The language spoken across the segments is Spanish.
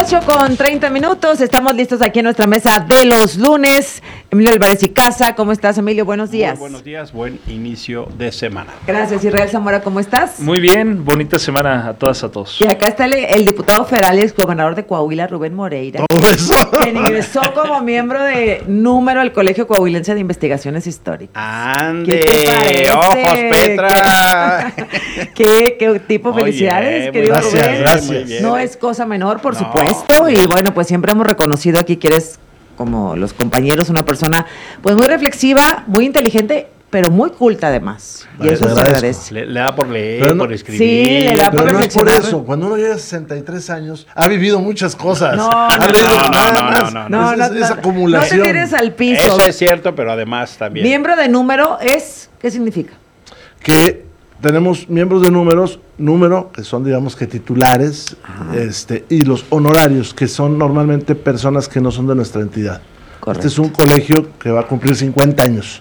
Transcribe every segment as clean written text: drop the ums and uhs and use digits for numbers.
8:30, estamos listos aquí en nuestra mesa de los lunes. Emilio Álvarez y Casa, ¿cómo estás, Emilio? Buenos días. Muy buenos días, buen inicio de semana. Gracias, Israel Zamora, ¿cómo estás? Muy bien, bonita semana a todas, a todos. Y acá está el diputado federal y exgobernador de Coahuila, Rubén Moreira, quien ingresó como miembro de número al Colegio Coahuilense de Investigaciones Históricas. ¡Ande! ¡Ojos, Petra! ¿Qué tipo? Felicidades, querido Rubén. Gracias. No es cosa menor, por supuesto, y bueno, pues siempre hemos reconocido aquí que eres, como los compañeros, una persona pues muy reflexiva, muy inteligente, pero muy culta además. Y eso se agradece. Le da por leer, por escribir. Sí, le da por pero no es por reflexionar. eso. Cuando uno llega a 63 años, ha vivido muchas cosas. No, Es acumulación. No te tires al piso. Eso es cierto, pero además también. Miembro de número es, ¿qué significa? Que tenemos miembros de número, que son, digamos, que titulares, y los honorarios, que son normalmente personas que no son de nuestra entidad. Correcto. Este es un colegio que va a cumplir 50 años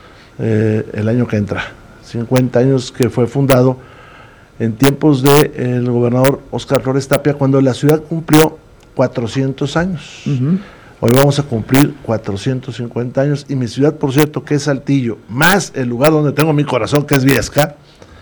el año que entra. 50 años que fue fundado en tiempos del gobernador Óscar Flores Tapia, cuando la ciudad cumplió 400 años. Uh-huh. Hoy vamos a cumplir 450 años, y mi ciudad, por cierto, que es Saltillo, más el lugar donde tengo mi corazón, que es Viesca,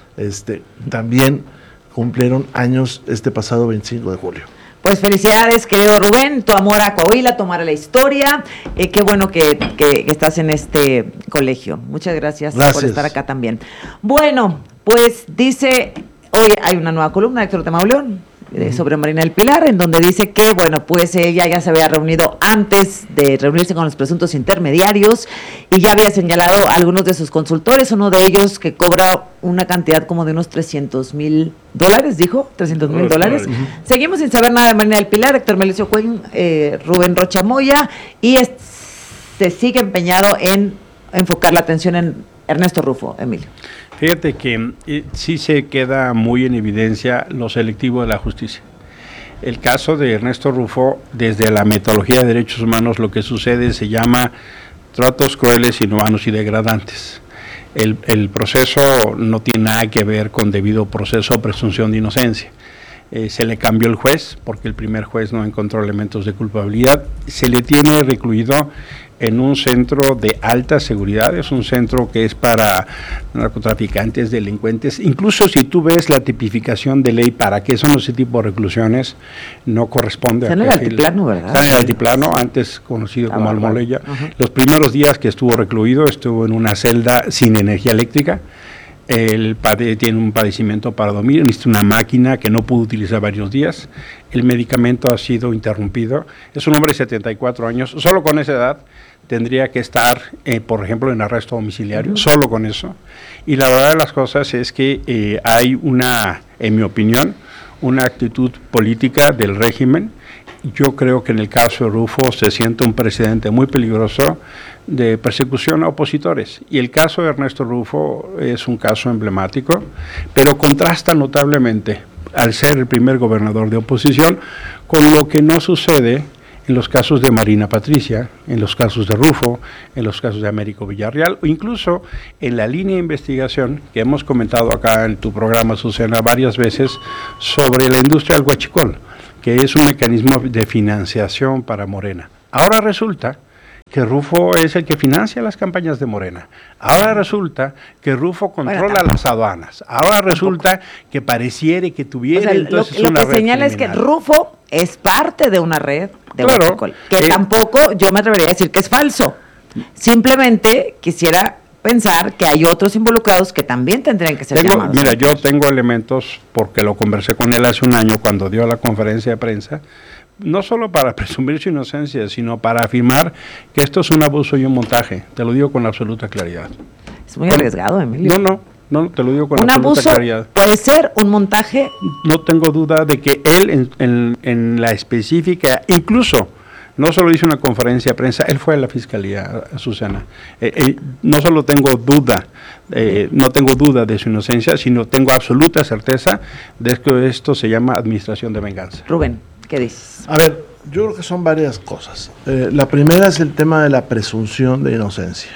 también cumplieron años este pasado 25 de julio. Pues felicidades, querido Rubén, tu amor a Coahuila, tu amor a la historia. Qué bueno que estás en este colegio. Muchas gracias por estar acá también. Bueno, pues dice, hoy hay una nueva columna de Héctor de Mauleón sobre Marina del Pilar, en donde dice que, bueno, pues ella ya se había reunido antes de reunirse con los presuntos intermediarios y ya había señalado a algunos de sus consultores, uno de ellos que cobra una cantidad como de unos $300,000, dijo, $300,000. Seguimos sin saber nada de Marina del Pilar. Héctor Melesio Cuen, Rubén Rocha Moya, y se sigue empeñado en enfocar la atención en Ernesto Rufo, Emilio. Fíjate que sí se queda muy en evidencia lo selectivo de la justicia. El caso de Ernesto Rufo, desde la metodología de derechos humanos, lo que sucede se llama tratos crueles, inhumanos y degradantes. El proceso no tiene nada que ver con debido proceso o presunción de inocencia. Se le cambió el juez, porque el primer juez no encontró elementos de culpabilidad. Se le tiene recluido en un centro de alta seguridad, es un centro que es para narcotraficantes, delincuentes. Incluso si tú ves la tipificación de ley para qué son ese tipo de reclusiones, no corresponde a... Está en el altiplano, ¿verdad? Está en el altiplano, antes conocido como Almoleya. Los primeros días que estuvo recluido, estuvo en una celda sin energía eléctrica. Él tiene un padecimiento para dormir, necesita una máquina que no pudo utilizar varios días. El medicamento ha sido interrumpido. Es un hombre de 74 años, solo con esa edad tendría que estar, por ejemplo, en arresto domiciliario, solo con eso. Y la verdad de las cosas es que hay en mi opinión, una actitud política del régimen. Yo creo que en el caso de Rufo se siente un precedente muy peligroso de persecución a opositores. Y el caso de Ernesto Rufo es un caso emblemático, pero contrasta notablemente, al ser el primer gobernador de oposición, con lo que no sucede en los casos de Marina Patricia, en los casos de Rufo, en los casos de Américo Villarreal, o incluso en la línea de investigación que hemos comentado acá en tu programa, Susana, varias veces, sobre la industria del huachicol, que es un mecanismo de financiación para Morena. Ahora resulta que Rufo es el que financia las campañas de Morena. Ahora resulta que Rufo controla las aduanas. Ahora resulta que pareciere que tuviera entonces lo una que red señala criminal. Es que Rufo es parte de una red de huachicol, que tampoco yo me atrevería a decir que es falso. Simplemente quisiera pensar que hay otros involucrados que también tendrían que ser llamados. Mira, yo tengo elementos, porque lo conversé con él hace un año cuando dio la conferencia de prensa, no solo para presumir su inocencia, sino para afirmar que esto es un abuso y un montaje. Te lo digo con absoluta claridad. Es muy arriesgado, Emilio. No, te lo digo con un absoluta abuso claridad. ¿Puede ser un montaje? No tengo duda de que él en la específica, incluso, no solo hizo una conferencia de prensa, él fue a la fiscalía, Susana. No solo tengo duda, no tengo duda de su inocencia, sino tengo absoluta certeza de que esto se llama administración de venganza. Rubén, ¿qué dices? A ver, yo creo que son varias cosas. La primera es el tema de la presunción de inocencia.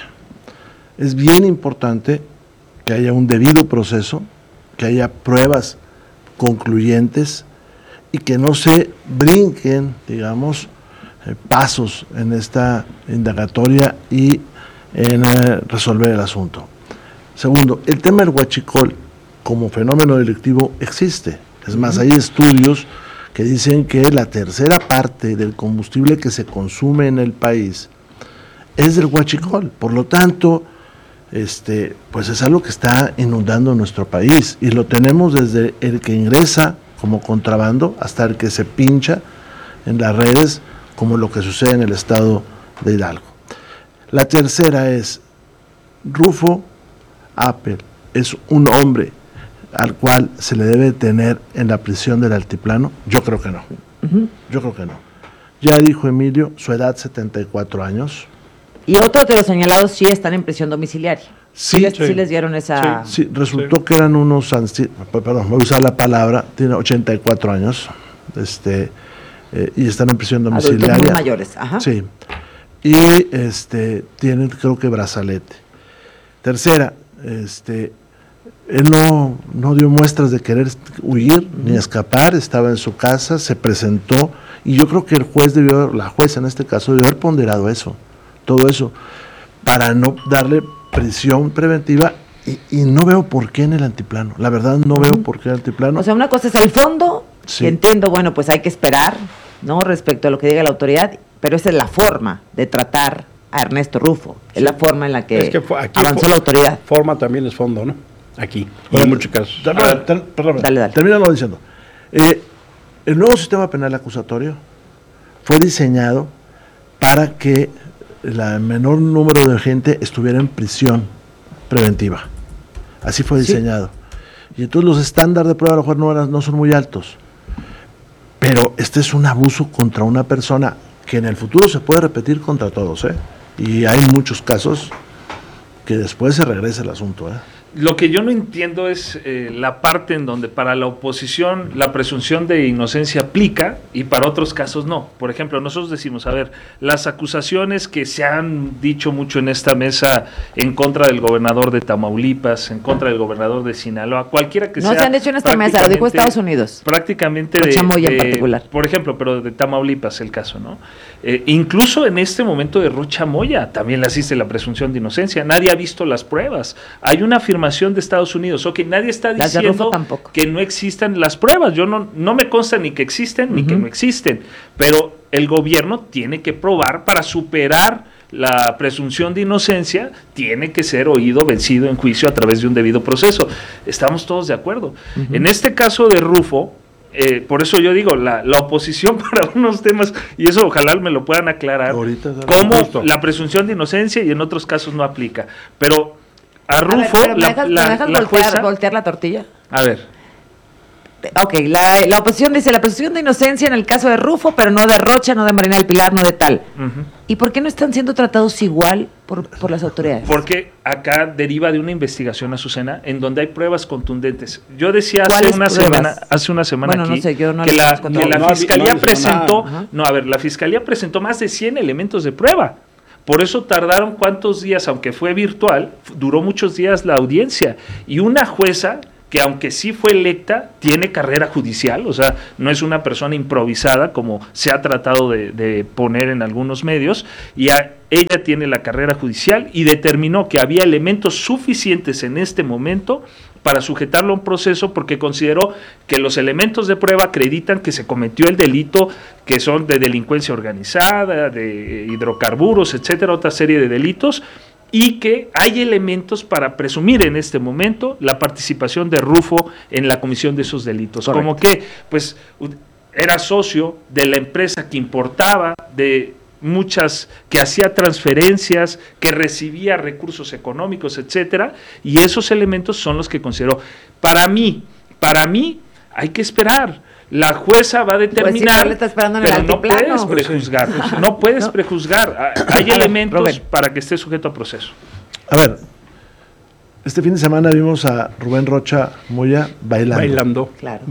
Es bien importante que haya un debido proceso, que haya pruebas concluyentes y que no se brinquen, digamos, pasos en esta indagatoria y en resolver el asunto. Segundo, el tema del huachicol como fenómeno delictivo existe. Es más, hay estudios que dicen que la tercera parte del combustible que se consume en el país es del huachicol. Por lo tanto, pues es algo que está inundando nuestro país y lo tenemos desde el que ingresa como contrabando hasta el que se pincha en las redes, como lo que sucede en el estado de Hidalgo. La tercera es, Rufo Apel es un hombre al cual se le debe tener en la prisión del Altiplano. Yo creo que no. Yo creo que no. Ya dijo Emilio, su edad 74 años. Y otros de los señalados sí están en prisión domiciliaria. Sí les dieron esa... Sí, resultó que eran unos... Perdón, voy a usar la palabra, tiene 84 años, y están en prisión domiciliaria. Adultos muy mayores, ajá. Sí. Y tienen, creo que, brazalete. Tercera, él no dio muestras de querer huir ni escapar, estaba en su casa, se presentó, y yo creo que la jueza en este caso debió haber ponderado eso, todo eso, para no darle prisión preventiva, y no veo por qué en el altiplano, la verdad no veo por qué en el altiplano. O sea, una cosa es el fondo, sí. Y entiendo, bueno, pues hay que esperar, ¿no?, respecto a lo que diga la autoridad, pero esa es la forma de tratar a Ernesto Rufo, sí. Es la forma en la que avanzó la autoridad. Forma también es fondo, ¿no? Aquí, en muchos casos. Perdón, dale. Termínalo diciendo. El nuevo sistema penal acusatorio fue diseñado para que el menor número de gente estuviera en prisión preventiva. Así fue diseñado. Sí. Y entonces los estándares de prueba a lo mejor no son muy altos. Pero este es un abuso contra una persona que en el futuro se puede repetir contra todos, ¿eh? Y hay muchos casos que después se regresa el asunto, ¿eh? Lo que yo no entiendo es la parte en donde para la oposición la presunción de inocencia aplica y para otros casos no. Por ejemplo, nosotros decimos, a ver, las acusaciones que se han dicho mucho en esta mesa en contra del gobernador de Tamaulipas, en contra del gobernador de Sinaloa, cualquiera que sea. No se han dicho en esta mesa, lo dijo Estados Unidos. Prácticamente Chamoya en particular. Por ejemplo, pero de Tamaulipas el caso, ¿no? Incluso en este momento de Ruth Chamoya también le asiste la presunción de inocencia. Nadie ha visto las pruebas. Hay una afirmación de Estados Unidos, nadie está diciendo que no existan las pruebas. Yo no me consta ni que existen ni que no existen, pero el gobierno tiene que probar para superar la presunción de inocencia, tiene que ser oído, vencido en juicio a través de un debido proceso. Estamos todos de acuerdo. En este caso de Rufo, por eso yo digo, la oposición para unos temas, y eso ojalá me lo puedan aclarar, cómo la presunción de inocencia y en otros casos no aplica. Pero a Rufo, ¿me dejas jueza, voltear la tortilla? A ver. Ok, la oposición dice la presunción de inocencia en el caso de Rufo, pero no de Rocha, no de Marina del Pilar, no de tal. ¿Y por qué no están siendo tratados igual por las autoridades? Porque acá deriva de una investigación, Azucena, en donde hay pruebas contundentes. Yo decía hace una semana bueno, aquí, no sé, yo no que la Fiscalía presentó, la Fiscalía presentó más de 100 elementos de prueba. Por eso tardaron cuántos días, aunque fue virtual, duró muchos días la audiencia. Y una jueza que aunque sí fue electa, tiene carrera judicial, o sea, no es una persona improvisada como se ha tratado de poner en algunos medios, y ella tiene la carrera judicial y determinó que había elementos suficientes en este momento para sujetarlo a un proceso porque consideró que los elementos de prueba acreditan que se cometió el delito, que son de delincuencia organizada, de hidrocarburos, etcétera, otra serie de delitos, y que hay elementos para presumir en este momento la participación de Rufo en la comisión de esos delitos. Correcto. Como que, pues, era socio de la empresa que importaba, de muchas, que hacía transferencias, que recibía recursos económicos, etcétera, y esos elementos son los que consideró. Para mí, hay que esperar. La jueza va a determinar, pues sí, pero no puedes prejuzgar, no puedes prejuzgar. Hay elementos para que esté sujeto a proceso. A ver, este fin de semana vimos a Rubén Rocha Moya bailando.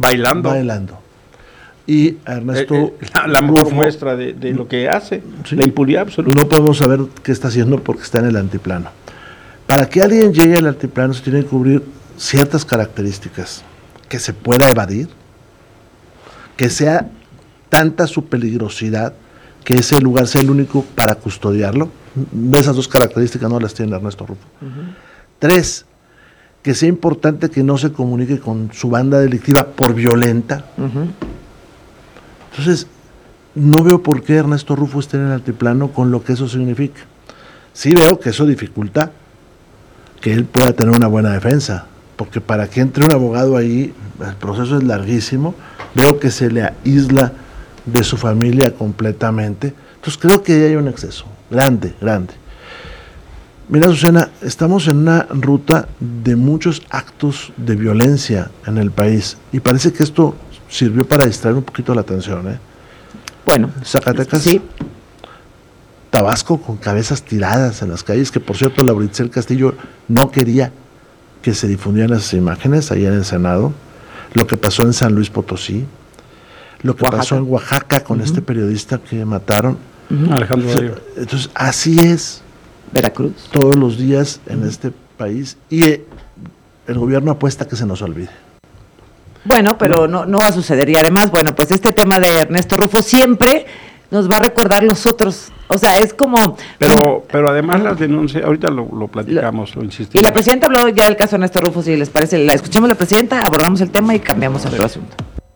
Y a Ernesto la mejor muestra de lo que hace, sí, la impunidad absoluta. No podemos saber qué está haciendo porque está en el altiplano. Para que alguien llegue al altiplano se tiene que cubrir ciertas características, que se pueda evadir, que sea tanta su peligrosidad que ese lugar sea el único para custodiarlo. Esas dos características no las tiene Ernesto Rufo. 3, que sea importante que no se comunique con su banda delictiva por violenta. Entonces, no veo por qué Ernesto Rufo esté en el altiplano con lo que eso significa. Sí veo que eso dificulta que él pueda tener una buena defensa, porque para que entre un abogado ahí, el proceso es larguísimo. Veo que se le aísla de su familia completamente. Entonces creo que hay un exceso grande. Mira, Susana, estamos en una ruta de muchos actos de violencia en el país y parece que esto sirvió para distraer un poquito la atención. Bueno, Zacatecas, sí. Tabasco con cabezas tiradas en las calles, que por cierto Laura-Itzel Castillo no quería que se difundieran esas imágenes allá en el Senado. Lo que pasó en San Luis Potosí, lo que pasó en Oaxaca con este periodista que mataron. Alejandro Darío. Entonces, así es. Veracruz. Todos los días en este país, y el gobierno apuesta a que se nos olvide. Bueno, pero no va a suceder. Y además, bueno, pues este tema de Ernesto Rufo siempre nos va a recordar los otros. O sea, es como... Pero además las denuncias, ahorita lo platicamos, lo insistimos. Y la presidenta habló ya del caso de Ernesto Rufo, si les parece. La escuchamos la presidenta, abordamos el tema y cambiamos a otro asunto.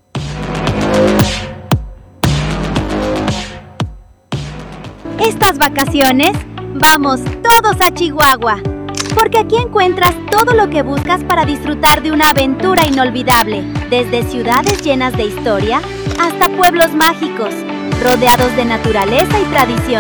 Estas vacaciones, vamos todos a Chihuahua, porque aquí encuentras todo lo que buscas para disfrutar de una aventura inolvidable, desde ciudades llenas de historia hasta pueblos mágicos, rodeados de naturaleza y tradición.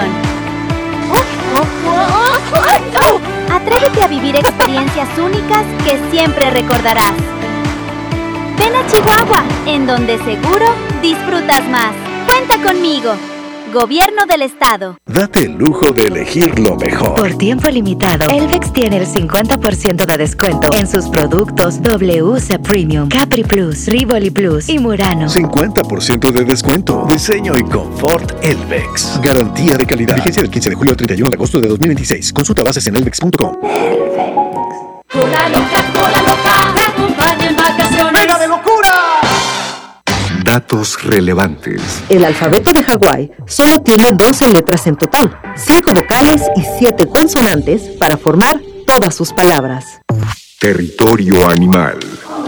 Atrévete a vivir experiencias únicas que siempre recordarás. Ven a Chihuahua, en donde seguro disfrutas más. Cuenta conmigo. Gobierno del Estado. Date el lujo de elegir lo mejor. Por tiempo limitado, Elvex tiene el 50% de descuento en sus productos WC Premium, Capri Plus, Rivoli Plus y Murano. 50% de descuento. Diseño y confort Elvex. Garantía de calidad. Vigencia del 15 de julio al 31 de agosto de 2026. Consulta bases en elvex.com. Cola loca, me acompaña en vacaciones. ¡Venga de locura! Datos relevantes. El alfabeto de Hawái solo tiene 12 letras en total, 5 vocales y 7 consonantes para formar todas sus palabras. Territorio animal.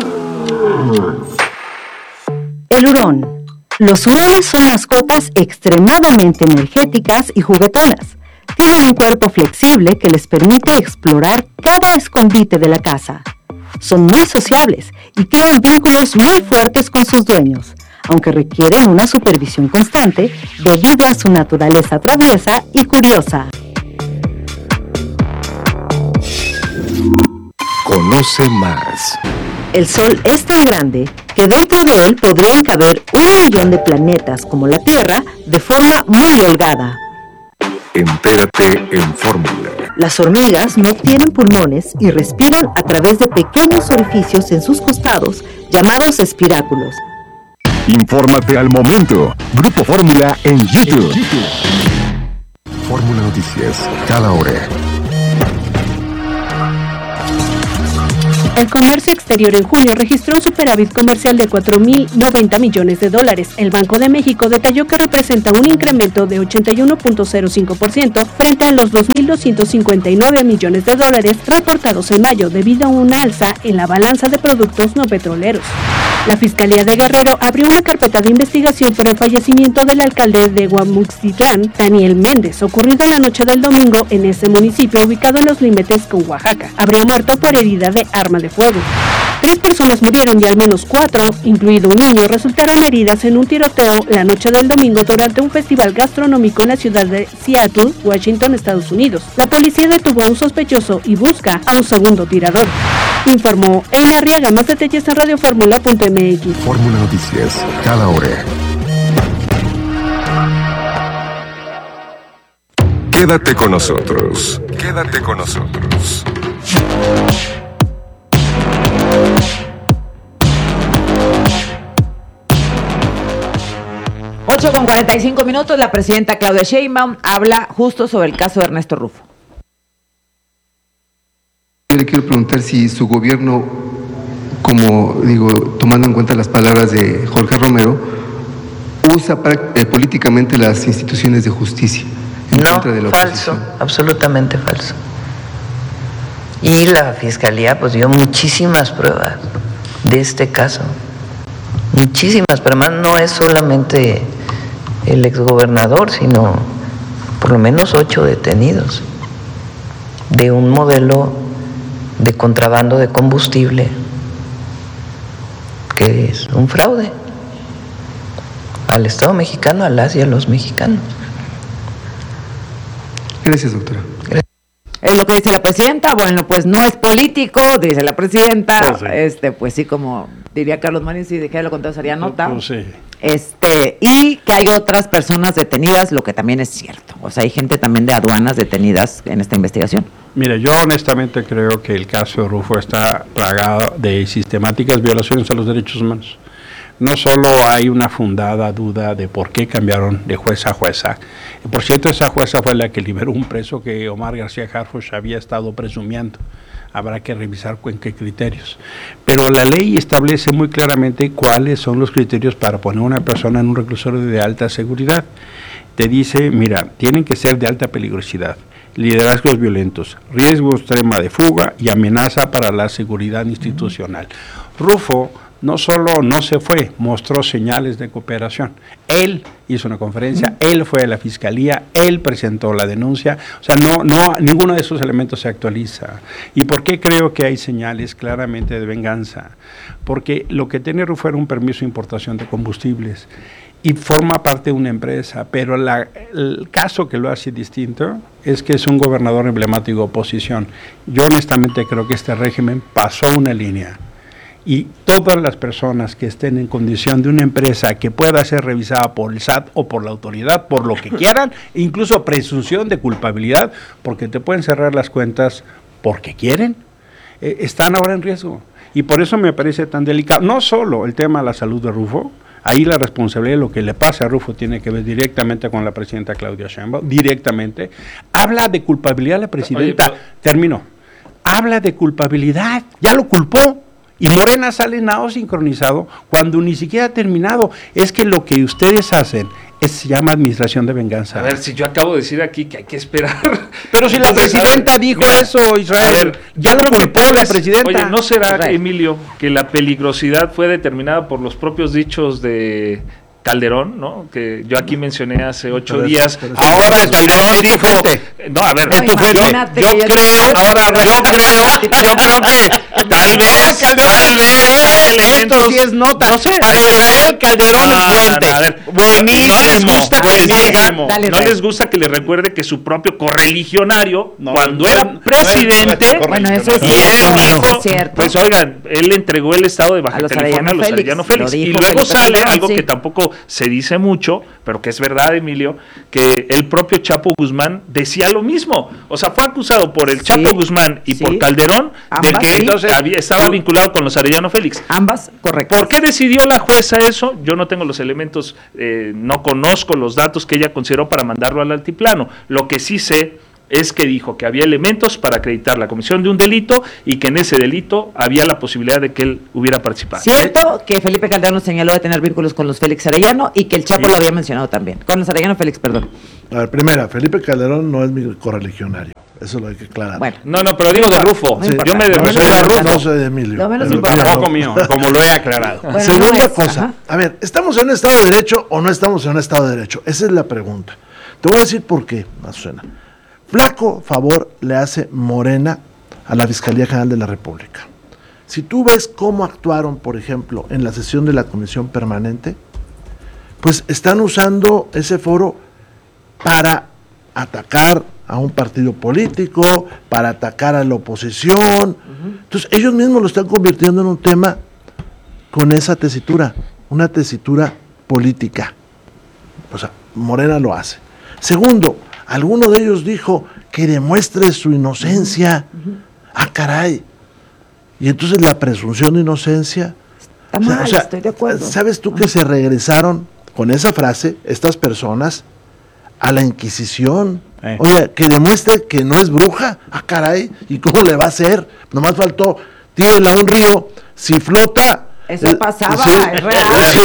El hurón. Los hurones son mascotas extremadamente energéticas y juguetonas. Tienen un cuerpo flexible que les permite explorar cada escondite de la casa. Son muy sociables y crean vínculos muy fuertes con sus dueños, aunque requieren una supervisión constante debido a su naturaleza traviesa y curiosa. Conoce más. El Sol es tan grande que dentro de él podrían caber 1 millón de planetas como la Tierra de forma muy holgada. Entérate en Fórmula. Las hormigas no tienen pulmones y respiran a través de pequeños orificios en sus costados llamados espiráculos. Infórmate al momento. Grupo Fórmula en YouTube. Fórmula Noticias, cada hora. El comercio exterior en junio registró un superávit comercial de $4,090 millones. El Banco de México detalló que representa un incremento de 81.05% frente a los $2,259 millones reportados en mayo debido a una alza en la balanza de productos no petroleros. La Fiscalía de Guerrero abrió una carpeta de investigación por el fallecimiento del alcalde de Guamuxtitlán, Daniel Méndez, ocurrido la noche del domingo en ese municipio ubicado en los límites con Oaxaca. Habría muerto por herida de arma de fuego. 3 personas murieron y al menos 4, incluido un niño, resultaron heridas en un tiroteo la noche del domingo durante un festival gastronómico en la ciudad de Seattle, Washington, Estados Unidos. La policía detuvo a un sospechoso y busca a un segundo tirador. Informó Eina Arriaga. Más detalles en radioformula.mx. Fórmula Noticias, cada hora. Quédate con nosotros. Quédate con nosotros. 8:45, la presidenta Claudia Sheinbaum habla justo sobre el caso de Ernesto Rufo. Yo le quiero preguntar si su gobierno, como digo, tomando en cuenta las palabras de Jorge Romero, usa políticamente las instituciones de justicia en contra de la oposición. Falso, absolutamente falso. Y la Fiscalía pues dio muchísimas pruebas de este caso, muchísimas, pero además no es solamente el exgobernador, sino por lo menos 8 detenidos de un modelo de contrabando de combustible que es un fraude al Estado mexicano, a las y a los mexicanos. Gracias, doctora. Es lo que dice la presidenta. Bueno, pues no es político, dice la presidenta. Pues sí, pues sí, como diría Carlos Marín, si dijera lo contrario sería nota. Pues sí. Y que hay otras personas detenidas, lo que también es cierto. O sea, hay gente también de aduanas detenidas en esta investigación. Mira, yo honestamente creo que el caso de Rufo está plagado de sistemáticas violaciones a los derechos humanos. No solo hay una fundada duda de por qué cambiaron de jueza a jueza. Por cierto, esa jueza fue la que liberó un preso que Omar García Harfuch había estado presumiendo. Habrá que revisar con qué criterios. Pero la ley establece muy claramente cuáles son los criterios para poner a una persona en un reclusorio de alta seguridad. Te dice, mira, tienen que ser de alta peligrosidad, liderazgos violentos, riesgo extrema de fuga y amenaza para la seguridad institucional. Rufo no solo no se fue, mostró señales de cooperación. Él hizo una conferencia, él fue a la fiscalía, él presentó la denuncia. O sea, ninguno de esos elementos se actualiza. ¿Y por qué creo que hay señales claramente de venganza? Porque lo que tiene Rufo era un permiso de importación de combustibles y forma parte de una empresa, pero el caso que lo hace distinto es que es un gobernador emblemático de oposición. Yo honestamente creo que este régimen pasó una línea. Y todas las personas que estén en condición de una empresa que pueda ser revisada por el SAT o por la autoridad, por lo que quieran, incluso presunción de culpabilidad, porque te pueden cerrar las cuentas porque quieren, están ahora en riesgo. Y por eso me parece tan delicado, no solo el tema de la salud de Rufo, ahí la responsabilidad de lo que le pasa a Rufo tiene que ver directamente con la presidenta Claudia Sheinbaum, directamente. Habla de culpabilidad la presidenta, termino, habla de culpabilidad, ya lo culpó. Y Morena sale nada sincronizado cuando ni siquiera ha terminado. Es que lo que ustedes hacen se llama administración de venganza. A ver, si yo acabo de decir aquí que hay que esperar. Pero si la presidenta dijo eso, Israel, ya lo culpó la presidenta. Oye, ¿no será, Israel, Emilio, que la peligrosidad fue determinada por los propios dichos de Calderón, ¿no? Que yo aquí mencioné hace 8 días. Ahora Calderón dijo, no, a ver, yo creo que tal vez esto sí es nota. No sé. Para Israel Calderón es fuente. A ver, buenísimo. No les gusta que le recuerde que su propio correligionario, cuando era presidente, bueno, eso es cierto. Pues oigan, él entregó el estado de Baja California a los Arellano Félix. Y luego sale algo que tampoco se dice mucho, pero que es verdad, Emilio, que el propio Chapo Guzmán decía lo mismo. O sea, fue acusado por el Chapo Guzmán y por Calderón de que estaba vinculado con los Arellano Félix. Ambas, correcto. ¿Por qué decidió la jueza eso? Yo no tengo los elementos, no conozco los datos que ella consideró para mandarlo al altiplano. Lo que sí sé es que dijo que había elementos para acreditar la comisión de un delito y que en ese delito había la posibilidad de que él hubiera participado. Cierto que Felipe Calderón señaló de tener vínculos con los Félix Arellano y que el Chapo lo había mencionado también. Con los Arellano Félix, perdón. A ver, primera, Felipe Calderón no es mi correligionario. Eso lo hay que aclarar. Bueno, no, pero digo de Rufo. Yo me refiero a Rufo. No soy de Emilio. Lo menos importante. Tampoco mío, como lo he aclarado. Bueno, segunda cosa. A ver, ¿estamos en un Estado de Derecho o no estamos en un Estado de Derecho? Esa es la pregunta. Te voy a decir por qué, Azucena. Flaco favor le hace Morena a la Fiscalía General de la República. Si tú ves cómo actuaron, por ejemplo, en la sesión de la Comisión Permanente, pues están usando ese foro para atacar a un partido político, para atacar a la oposición. Entonces, ellos mismos lo están convirtiendo en un tema con esa tesitura, una tesitura política. O sea, Morena lo hace. Segundo, alguno de ellos dijo que demuestre su inocencia. Ah, caray. Y entonces la presunción de inocencia. Está mal, estoy de acuerdo. ¿Sabes tú que se regresaron con esa frase, estas personas, a la Inquisición? Oye, que demuestre que no es bruja. Ah, caray. ¿Y cómo le va a hacer? Nomás faltó, tírela a un río, si flota. Eso pasaba, es real.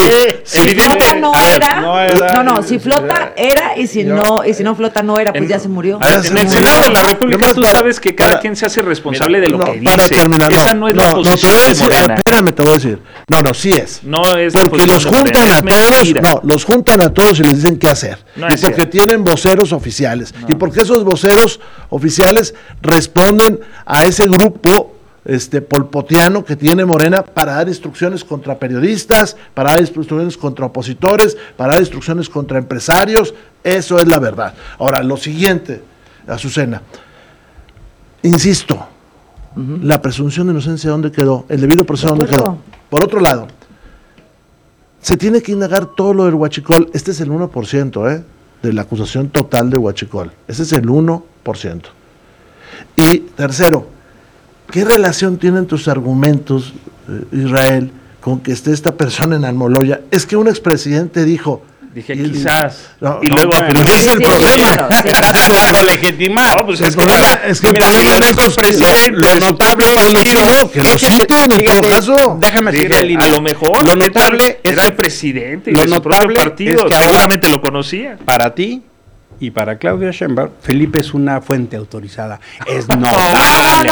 Si flota no era. Si flota era y si no flota no era, pues ya se murió. En el Senado de la República tú sabes que cada quien se hace responsable de lo que dice. Esa no es la posición de Morena. Espérame, te voy a decir. No, sí es. No es porque los juntan a todos, los juntan a todos y les dicen qué hacer. Y porque tienen voceros oficiales. Y porque esos voceros oficiales responden a ese grupo polpotiano que tiene Morena para dar instrucciones contra periodistas, para dar instrucciones contra opositores, para dar instrucciones contra empresarios. Eso es la verdad. Ahora, lo siguiente, Azucena, insisto, la presunción de inocencia, ¿dónde quedó? El debido proceso, ¿dónde quedó? Por otro lado, se tiene que indagar todo lo del huachicol. Este es el 1%, de la acusación total de huachicol. Ese es el 1%. Y tercero, ¿qué relación tienen tus argumentos, Israel, con que esté esta persona en Almoloya? Es que un expresidente dijo... Dije quizás. Luego, pero ese es el problema. Para legitimar. No, pues el problema es que lo notable es que lo citen en todo caso. Déjame decir, a lo mejor lo notable era el presidente y lo de su propio notable partido, es que seguramente lo conocía. Para ti y para Claudia Sheinbaum, Felipe es una fuente autorizada. Es notable.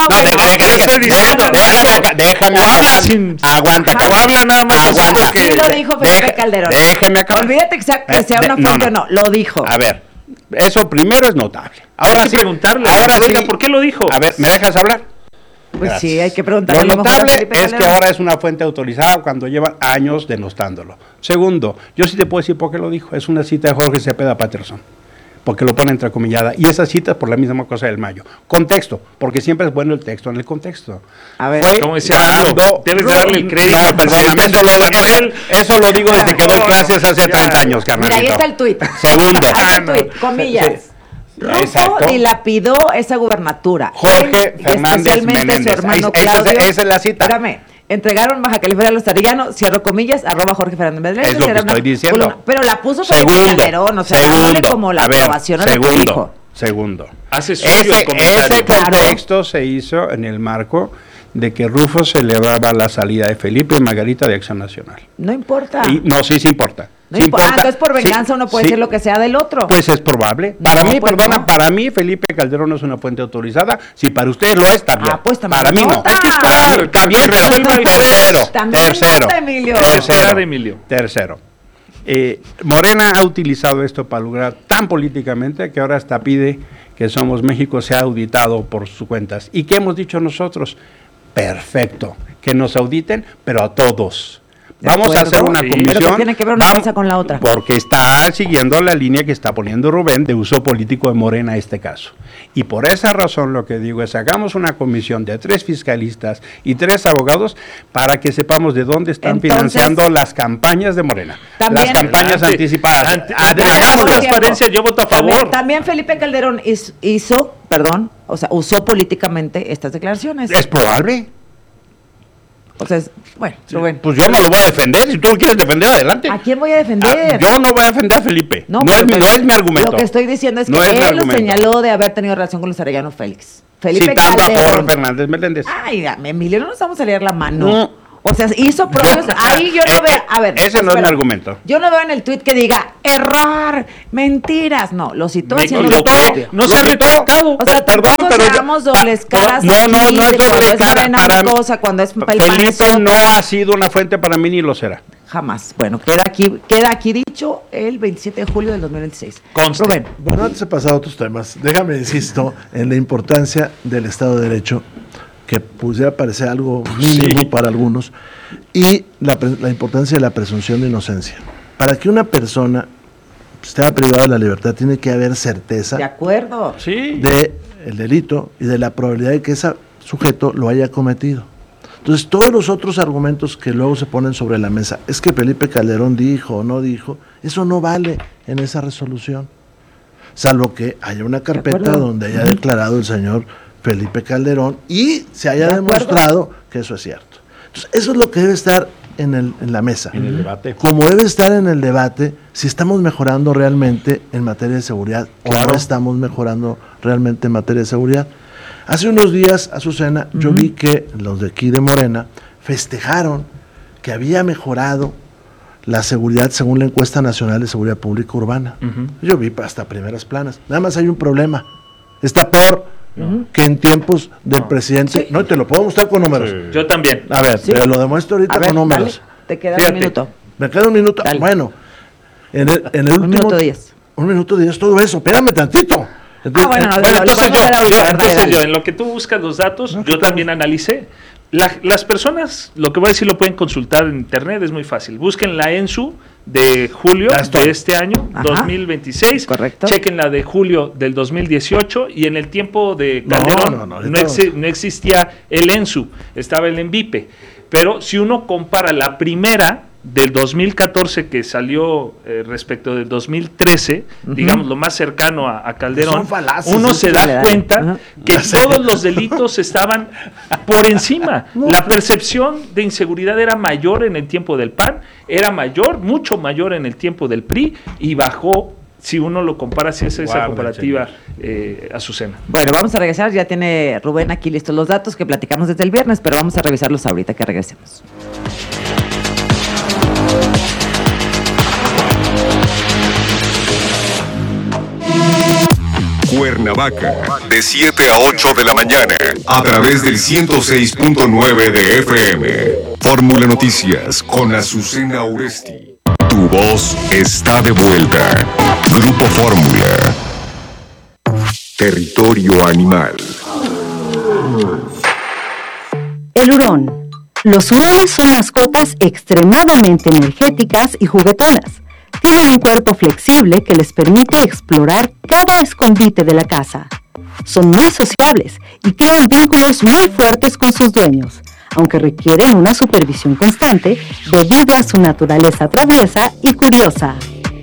Déjame hablar. Aguanta. No habla nada más. Así lo dijo Felipe Calderón. Déjeme acabar. Olvídate que sea una fuente o no. Lo dijo. A ver, eso primero es notable. Ahora hay que preguntarle. Ahora sí. ¿Por qué lo dijo? A ver, ¿me dejas hablar? Pues gracias. Sí, hay que preguntarle. Lo notable es que ahora es una fuente autorizada cuando llevan años denostándolo. Segundo, yo sí te puedo decir por qué lo dijo. Es una cita de Jorge Cepeda Patterson, porque lo pone entrecomillada, y esa cita es por la misma cosa del Mayo. Contexto, porque siempre es bueno el texto en el contexto. A ver, como decía Rufo, debes darle el crédito. No, perdóname, eso lo digo desde que doy clases hace 30 años, carnalito. Mira, ahí está el tuit. Segundo. Ahí está el tuit, comillas. Sí. Rufo dilapidó esa gubernatura. Jorge Fernández Menéndez. Su hermano Claudio. Esa es la cita. Espérame. Entregaron Baja California a los Arillanos, cierro comillas, @Jorge Fernández Menéndez. Es lo que estoy diciendo. Pero la puso Felipe Calderón, o sea, dame como la aprobación a lo que dijo. Segundo. Hace ese contexto se hizo en el marco de que Rufo celebraba la salida de Felipe y Margarita de Acción Nacional. No importa. No, sí importa. No importa. Entonces por venganza uno puede decir lo que sea del otro. Pues es probable. Para mí Felipe Calderón no es una fuente autorizada. Si para ustedes lo es, también. Pues también. Para mí no. Hay que esperar. También. Tercero. Morena ha utilizado esto para lograr tan políticamente que ahora hasta pide que Somos México sea auditado por sus cuentas. ¿Y qué hemos dicho nosotros? Perfecto. Que nos auditen, pero a todos. Vamos a hacer una comisión. ¿Pero qué tiene que ver una cosa con la otra? Porque está siguiendo la línea que está poniendo Rubén de uso político de Morena este caso. Y por esa razón lo que digo es, hagamos una comisión de 3 fiscalistas y 3 abogados para que sepamos de dónde están financiando las campañas de Morena. Las campañas anticipadas. Hagamos transparencia, yo voto a favor. También Felipe Calderón usó políticamente estas declaraciones. Es probable. Entonces, bueno, Rubén. Pues yo no lo voy a defender. Si tú lo quieres defender, adelante. ¿A quién voy a defender? Yo no voy a defender a Felipe. No es mi argumento. Lo que estoy diciendo es que él lo señaló de haber tenido relación con los Arellano Félix. Felipe Citando a Jorge Fernández Meléndez. Ay, Emilio, no nos vamos a leer la mano. No. O sea, hizo propios. Ahí yo no veo. A ver. Ese no es mi argumento. Yo no veo en el tuit que diga error, mentiras. No, lo citó haciendo no se ha retractado. O sea, tampoco hagamos dobles caras. No es doble cara. Cuando es Felipe no ha sido una fuente para mí ni lo será. Jamás. Bueno, queda aquí dicho el 27 de julio del 2026. Rubén. Bueno, antes de pasar a otros temas, déjame insisto en la importancia del Estado de Derecho, que pudiera parecer algo mínimo para algunos, y la importancia de la presunción de inocencia. Para que una persona esté privada de la libertad, tiene que haber certeza de acuerdo de el delito y de la probabilidad de que ese sujeto lo haya cometido. Entonces, todos los otros argumentos que luego se ponen sobre la mesa, es que Felipe Calderón dijo o no dijo, eso no vale en esa resolución, salvo que haya una carpeta donde haya declarado el señor Felipe Calderón y se haya demostrado que eso es cierto. Entonces, eso es lo que debe estar en la mesa. En el debate. Como debe estar en el debate, si estamos mejorando realmente en materia de seguridad o no estamos mejorando realmente en materia de seguridad. Hace unos días, Azucena, yo vi que los de aquí de Morena festejaron que había mejorado la seguridad según la encuesta nacional de seguridad pública urbana. Yo vi hasta primeras planas. Nada más hay un problema. Está peor que en tiempos del presidente. No, te lo puedo mostrar con números. Sí. Yo también. A ver, te lo demuestro ahorita con números. Dale, te queda un minuto. Me queda un minuto. Dale. Bueno, en el último... 1:10. 1:10, todo eso. Espérame tantito. Entonces, entonces yo, en lo que tú buscas los datos, yo también analicé. Las personas, lo que voy a decir, lo pueden consultar en internet, es muy fácil. Busquen la ENSU de julio de este año, 2026. Correcto. Chequen la de julio del 2018 y en el tiempo de Calderón no existía el ENSU, estaba el ENVIPE. Pero si uno compara la primera del 2014 que salió respecto del 2013, digamos lo más cercano a Calderón, uno se da cuenta que todos los delitos estaban por encima. La percepción de inseguridad era mayor en el tiempo del PAN, era mayor, mucho mayor en el tiempo del PRI y bajó. Si uno lo compara, si es esa comparativa, Azucena. Bueno, vamos a regresar, ya tiene Rubén aquí listos los datos que platicamos desde el viernes, pero vamos a revisarlos ahorita que regresemos. Cuernavaca, de 7 a 8 de la mañana, a través del 106.9 de FM. Fórmula Noticias con Azucena Oresti. Tu voz está de vuelta. Grupo Fórmula. Territorio animal. El hurón. Los hurones son mascotas extremadamente energéticas y juguetonas. Tienen un cuerpo flexible que les permite explorar cada escondite de la casa. Son muy sociables y crean vínculos muy fuertes con sus dueños, aunque requieren una supervisión constante debido a su naturaleza traviesa y curiosa.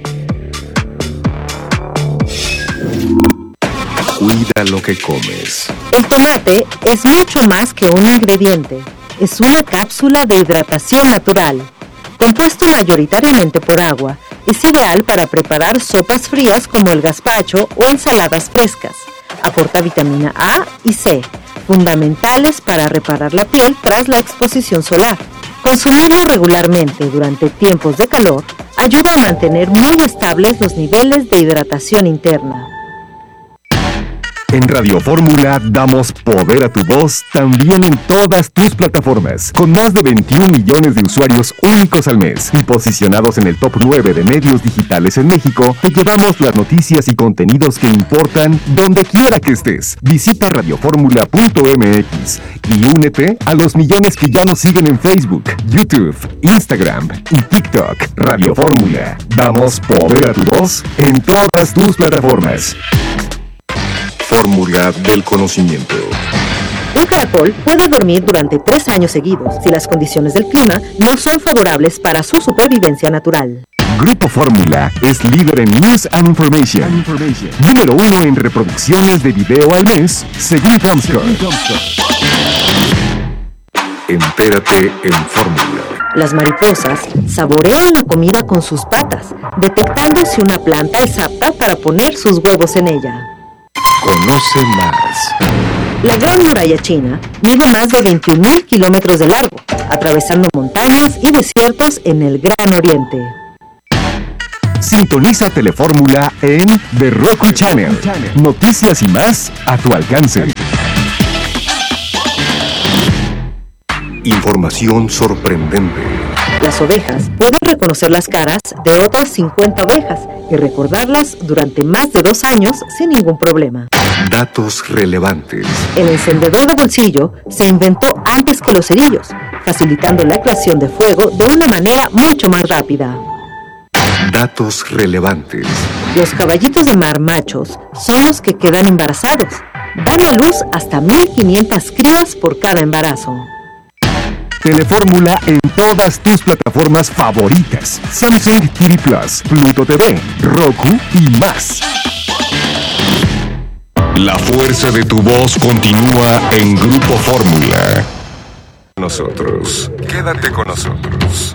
Cuida lo que comes. El tomate es mucho más que un ingrediente. Es una cápsula de hidratación natural. Compuesto mayoritariamente por agua, es ideal para preparar sopas frías como el gazpacho o ensaladas frescas. Aporta vitamina A y C, fundamentales para reparar la piel tras la exposición solar. Consumirlo regularmente durante tiempos de calor ayuda a mantener muy estables los niveles de hidratación interna. En Radio Fórmula damos poder a tu voz también en todas tus plataformas, con más de 21 millones de usuarios únicos al mes y posicionados en el top 9 de medios digitales en México. Te llevamos las noticias y contenidos que importan donde quiera que estés. Visita radioformula.mx y únete a los millones que ya nos siguen en Facebook, YouTube, Instagram y TikTok. Radio Fórmula, damos poder a tu voz en todas tus plataformas. Fórmula del conocimiento. Un caracol puede dormir durante 3 años seguidos si las condiciones del clima no son favorables para su supervivencia natural. Grupo Fórmula es líder en News and Information. Número 1 en reproducciones de video al mes, según Comscore. Entérate en Fórmula. Las mariposas saborean la comida con sus patas, detectando si una planta es apta para poner sus huevos en ella. Conoce más. La Gran Muralla China mide más de 21,000 kilómetros de largo, atravesando montañas y desiertos en el Gran Oriente. Sintoniza Telefórmula en The Roku Channel. Noticias y más a tu alcance. Información sorprendente. Las ovejas pueden reconocer las caras de otras 50 ovejas y recordarlas durante más de 2 años sin ningún problema. Datos relevantes. El encendedor de bolsillo se inventó antes que los cerillos, facilitando la creación de fuego de una manera mucho más rápida. Datos relevantes. Los caballitos de mar machos son los que quedan embarazados. Dan a luz hasta 1,500 crías por cada embarazo. Telefórmula en todas tus plataformas favoritas. Samsung TV Plus, Pluto TV, Roku y más. La fuerza de tu voz continúa en Grupo Fórmula. Nosotros. Quédate con nosotros.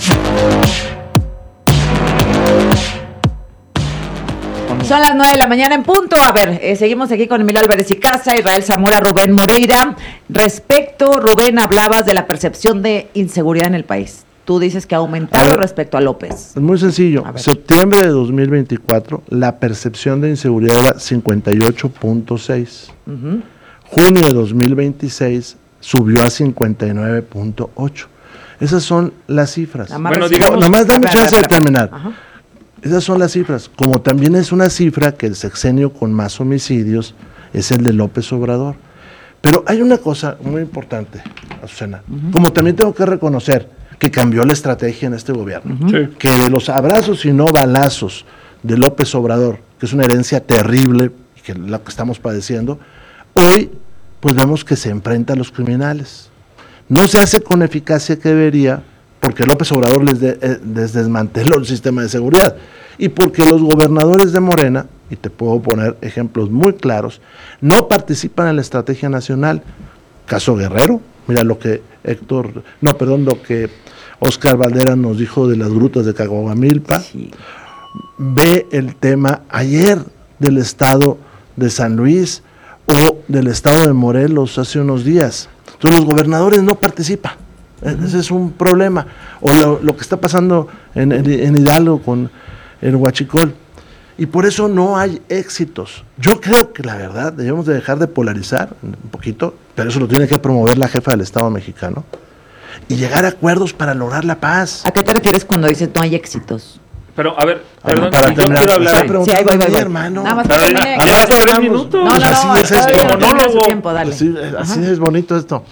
Son las 9 de la mañana en punto. A ver, seguimos aquí con Emilio Álvarez y Casa, Israel Zamora, Rubén Moreira. Respecto, Rubén, hablabas de la percepción de inseguridad en el país. tú dices que ha aumentado respecto a López. Es muy sencillo. Septiembre de 2024, la percepción de inseguridad era 58.6. Junio de 2026 subió a 59.8. Esas son las cifras. Bueno, digamos, nomás dame chance de terminar. Esas son las cifras. Como también es una cifra que el sexenio con más homicidios es el de López Obrador. Pero hay una cosa muy importante, Azucena. Como también tengo que reconocer que cambió la estrategia en este gobierno. Que de los abrazos y no balazos de López Obrador, que es una herencia terrible, que es la que estamos padeciendo, hoy pues vemos que se enfrenta a los criminales. No se hace con eficacia que debería, porque López Obrador les desmanteló el sistema de seguridad, y porque los gobernadores de Morena, y te puedo poner ejemplos muy claros, no participan en la estrategia nacional. Caso Guerrero, mira lo que lo que Óscar Valderas nos dijo de las grutas de Caguamilpa. Ve el tema ayer del estado de San Luis o del estado de Morelos hace unos días. Entonces los gobernadores no participan. Ese es un problema. O lo que está pasando en Hidalgo con el Huachicol. Y por eso no hay éxitos. Yo creo que la verdad debemos de dejar de polarizar un poquito, pero eso lo tiene que promover la jefa del Estado mexicano, y llegar a acuerdos para lograr la paz. ¿A qué te refieres cuando dices no hay éxitos? Pero, a ver, perdón, yo quiero hablar. Sí, ahí voy. Hermano. Nada más que termine. 3 minutos. No, así es esto. Monólogo. Tiempo, dale. Así es bonito esto.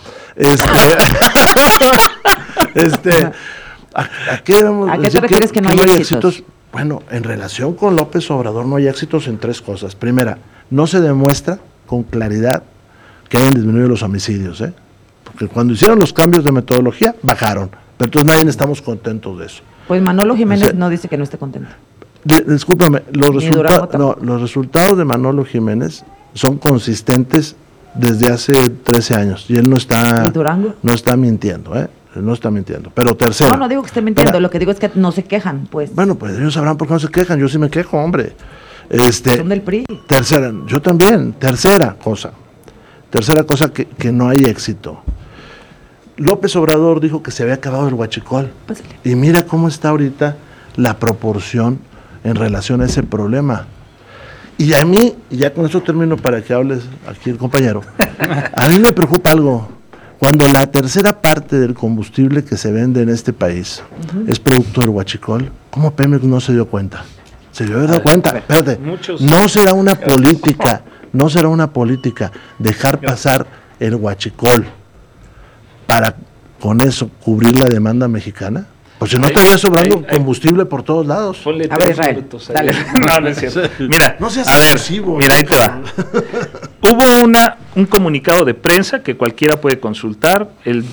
¿A qué te refieres que no hay éxitos? Bueno, en relación con López Obrador no hay éxitos en 3 cosas. Primera, no se demuestra con claridad que hayan disminuido los homicidios, porque cuando hicieron los cambios de metodología, bajaron. Pero entonces nadie estamos contentos de eso. Pues Manolo Jiménez no dice que no esté contento. Discúlpame, los resultados de Manolo Jiménez son consistentes desde hace 13 años y él no está, no está mintiendo, no está mintiendo. Pero tercera. No digo que esté mintiendo, lo que digo es que no se quejan, pues. Bueno, pues ellos sabrán por qué no se quejan, yo sí me quejo, hombre. Son del PRI. Tercera, yo también. Tercera cosa que no hay éxito. López Obrador dijo que se había acabado el huachicol. Y mira cómo está ahorita la proporción en relación a ese problema. Y a mí, y ya con eso termino para que hables aquí el compañero, a mí me preocupa algo. Cuando la tercera parte del combustible que se vende en este país es producto del huachicol, ¿cómo Pemex no se dio cuenta? Se dio cuenta, espérate, no será una política dejar pasar el huachicol para con eso cubrir la demanda mexicana. Pues si no estaría sobrando combustible por todos lados. Ponle 3 minutos ahí. Dale. No es cierto. Mira, no seas agresivo. Mira, ahí te va. Hubo un comunicado de prensa que cualquiera puede consultar, el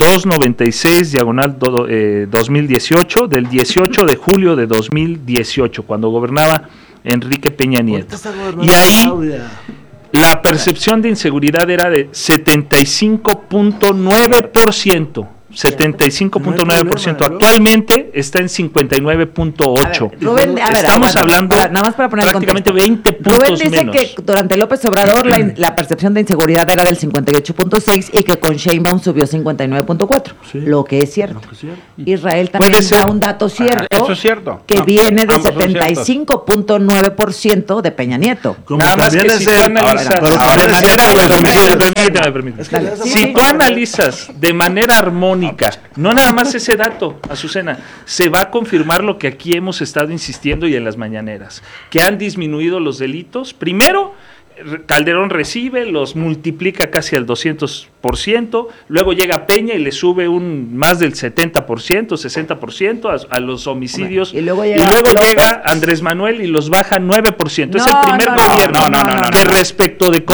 296/2018, del 18 de julio de 2018, cuando gobernaba Enrique Peña Nieto. Y ahí la percepción de inseguridad era de 75.9%. 75.9%. Actualmente está en 59.8%. Estamos hablando nada más para poner prácticamente 20 puntos Rubén dice menos. Que durante López Obrador la percepción de inseguridad era del 58.6 y que con Sheinbaum subió 59.4. Lo que es cierto. Israel también da un dato cierto. Eso es cierto. Que viene de 75.9% de Peña Nieto. Nada más que si tú analizas si tú analizas de manera armónica, no nada más ese dato, Azucena, se va a confirmar lo que aquí hemos estado insistiendo y en las mañaneras, que han disminuido los delitos. Primero, Calderón recibe, los multiplica casi al 200%, luego llega Peña y le sube más del 70%, 60% a los homicidios, y luego llega Andrés Manuel y los baja 9%. Es el primer gobierno que respecto de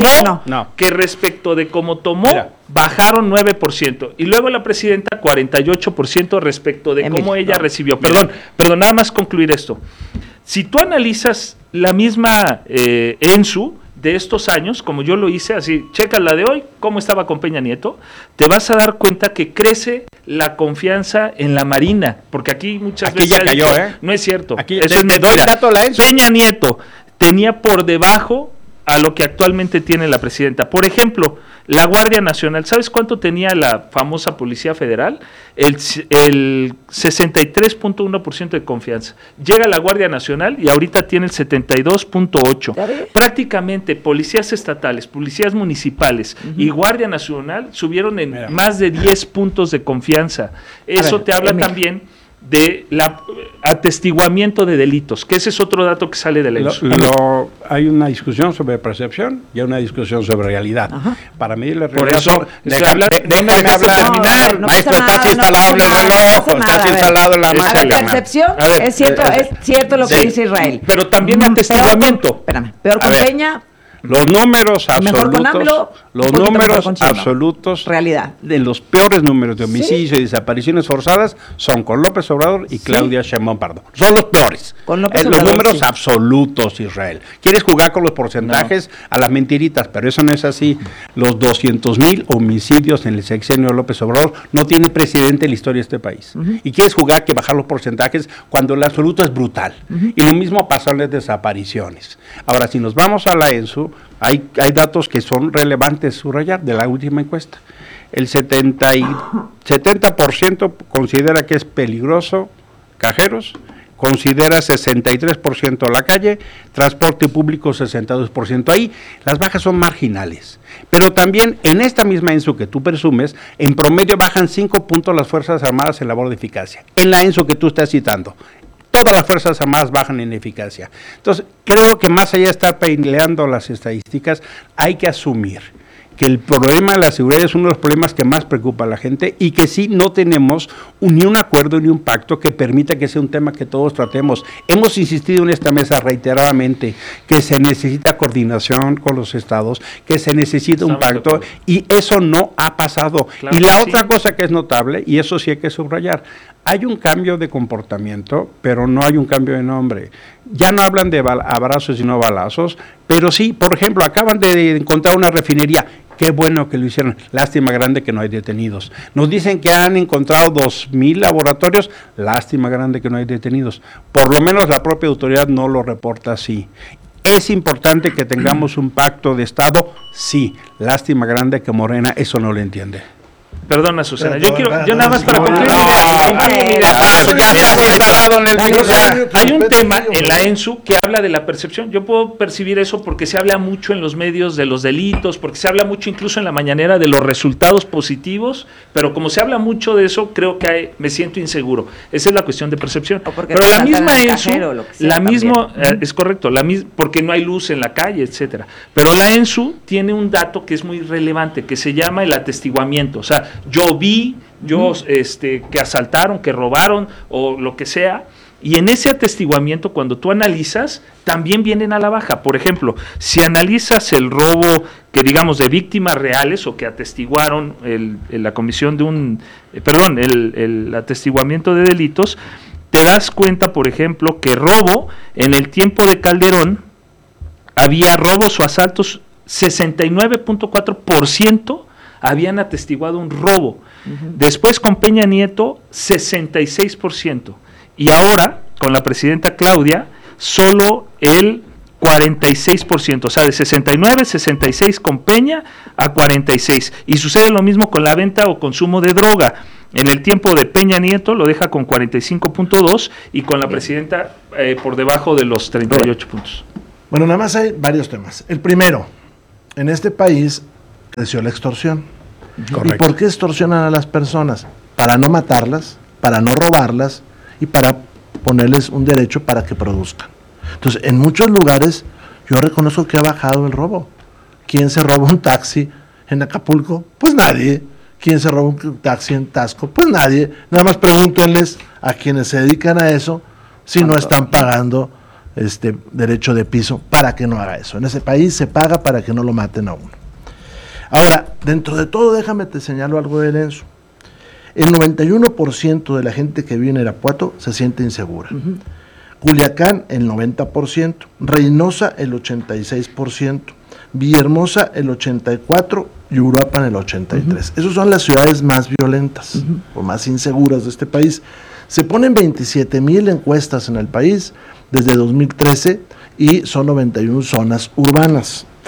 cómo tomó, bajaron 9%, y luego la presidenta 48% respecto de cómo ella recibió. Perdón, nada más concluir esto. Si tú analizas la misma ENSU de estos años, como yo lo hice, así, checa la de hoy, cómo estaba con Peña Nieto, te vas a dar cuenta que crece la confianza en la Marina, porque aquí muchas veces ya cayó, no es cierto. Aquí, eso es mentira. Peña Nieto tenía por debajo a lo que actualmente tiene la presidenta. Por ejemplo, la Guardia Nacional, ¿sabes cuánto tenía la famosa Policía Federal? El 63.1% de confianza. Llega la Guardia Nacional y ahorita tiene el 72.8%. Prácticamente policías estatales, policías municipales y Guardia Nacional subieron en más de 10 puntos de confianza. Eso te habla también de la atestiguamiento de delitos, que ese es otro dato que sale de la ENSU. Hay una discusión sobre percepción y hay una discusión sobre realidad. Ajá. Para mí la Por realidad eso, déjame hablar, maestro, estás instalado en el reloj, estás instalado en la máquina. Percepción, es cierto lo que dice Israel. Pero también atestiguamiento. Peor con Peña. Los números absolutos realidad de los peores números de homicidios y desapariciones forzadas son con López Obrador y Claudia Sheinbaum Pardo. Son los peores. Con López los Obrador, números absolutos, Israel. Quieres jugar con los porcentajes a las mentiritas, pero eso no es así. Los 200,000 homicidios en el sexenio de López Obrador no tiene precedente en la historia de este país. Y quieres jugar que bajar los porcentajes cuando el absoluto es brutal. Y lo mismo pasó en las desapariciones. Ahora, si nos vamos a la ENSU, hay datos que son relevantes subrayar de la última encuesta. El 70% considera que es peligroso cajeros, considera 63% la calle, transporte público 62%. Ahí las bajas son marginales. Pero también en esta misma ENSU que tú presumes, en promedio bajan 5 puntos las Fuerzas Armadas en labor de eficacia. En la ENSU que tú estás citando. Todas las Fuerzas Armadas bajan en eficacia. Entonces, creo que más allá de estar peleando las estadísticas, hay que asumir que el problema de la seguridad es uno de los problemas que más preocupa a la gente y que sí no tenemos ni un acuerdo ni un pacto que permita que sea un tema que todos tratemos. Hemos insistido en esta mesa reiteradamente que se necesita coordinación con los estados, que se necesita un pacto y eso no ha pasado. Claro, y la otra cosa que es notable, y eso sí hay que subrayar, hay un cambio de comportamiento, pero no hay un cambio de nombre. Ya no hablan de abrazos y no balazos, pero sí, por ejemplo, acaban de encontrar una refinería. Qué bueno que lo hicieron. Lástima grande que no hay detenidos. Nos dicen que han encontrado 2,000 laboratorios. Lástima grande que no hay detenidos. Por lo menos la propia autoridad no lo reporta así. ¿Es importante que tengamos un pacto de Estado? Sí. Lástima grande que Morena eso no lo entiende. Perdona, Susana, yo nada más para concluir. Hay un tema en la ENSU que habla de la percepción. Yo puedo percibir eso porque se habla mucho en los medios de los delitos, porque se habla mucho incluso en la mañanera de los resultados positivos, pero como se habla mucho de eso, creo que me siento inseguro. Esa es la cuestión de percepción. Pero la misma ENSU, es correcto, porque no hay luz en la calle, etcétera. Pero la ENSU tiene un dato que es muy relevante, que se llama el atestiguamiento. O sea, yo vi, que asaltaron, que robaron o lo que sea, y en ese atestiguamiento cuando tú analizas, también vienen a la baja. Por ejemplo, si analizas el robo que digamos de víctimas reales o que atestiguaron la comisión de el atestiguamiento de delitos, te das cuenta, por ejemplo, que robo en el tiempo de Calderón había robos o asaltos 69.4% habían atestiguado un robo. Después con Peña Nieto, 66%. Y ahora, con la presidenta Claudia, solo el 46%. O sea, de 69, 66 con Peña a 46. Y sucede lo mismo con la venta o consumo de droga. En el tiempo de Peña Nieto lo deja con 45.2 y con la presidenta por debajo de los 38 puntos. Bueno, nada más hay varios temas. El primero, en este país creció la extorsión. Correcto. ¿Y por qué extorsionan a las personas? Para no matarlas, para no robarlas y para ponerles un derecho para que produzcan. Entonces, en muchos lugares yo reconozco que ha bajado el robo. ¿Quién se roba un taxi en Acapulco? Pues nadie. ¿Quién se roba un taxi en Taxco? Pues nadie. Nada más pregúntenles a quienes se dedican a eso si no están pagando derecho de piso para que no haga eso. En ese país se paga para que no lo maten a uno. Ahora, dentro de todo, déjame te señalo algo de ENSU. El 91% de la gente que vive en Irapuato se siente insegura. Culiacán, el 90%. Reynosa, el 86%. Villahermosa, el 84%. Y Uruapan, el 83%. Esas son las ciudades más violentas o más inseguras de este país. Se ponen 27,000 encuestas en el país desde 2013 y son 91 zonas urbanas.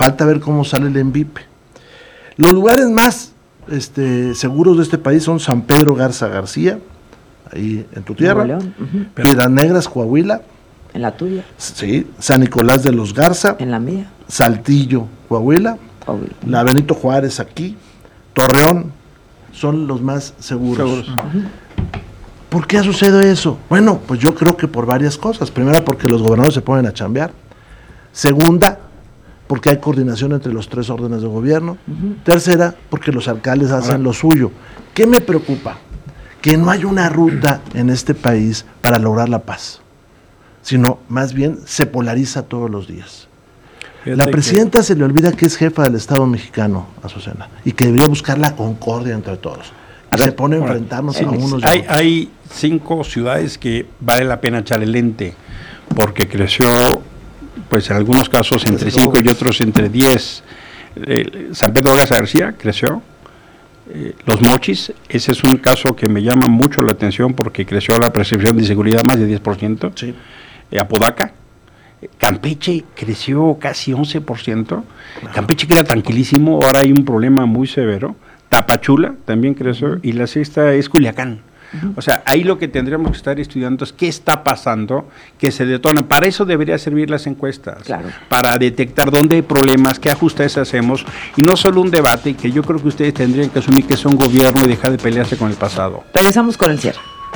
falta ver cómo sale el Envipe. Los lugares más seguros de este país son San Pedro Garza García, ahí en tu tierra, Piedras Negras, Coahuila. ¿En la tuya? Sí, San Nicolás de los Garza. ¿En la mía? Saltillo, Coahuila. La Benito Juárez aquí, Torreón, son los más seguros. ¿Por qué ha sucedido eso? Bueno, pues yo creo que por varias cosas. Primera, porque los gobernadores se ponen a chambear. Segunda, porque hay coordinación entre los 3 órdenes de gobierno. Tercera, porque los alcaldes hacen lo suyo. ¿Qué me preocupa? Que no hay una ruta en este país para lograr la paz, sino más bien se polariza todos los días. La presidenta se le olvida que es jefa del Estado mexicano, Azucena, y que debería buscar la concordia entre todos. Se pone a enfrentarnos a unos. Hay 5 ciudades que vale la pena echarle lente, porque creció, pues en algunos casos entre 5 y otros entre 10. San Pedro Garza García creció. Los Mochis, ese es un caso que me llama mucho la atención porque creció la percepción de inseguridad más de 10%. Sí. Apodaca. Campeche creció casi 11%. Campeche que era tranquilísimo, ahora hay un problema muy severo. Tapachula también creció, y la sexta es Culiacán. O sea, ahí lo que tendríamos que estar estudiando es qué está pasando, que se detona. Para eso debería servir las encuestas, para detectar dónde hay problemas, qué ajustes hacemos, y no solo un debate, que yo creo que ustedes tendrían que asumir que son gobierno y dejar de pelearse con el pasado. Regresamos con el cierre.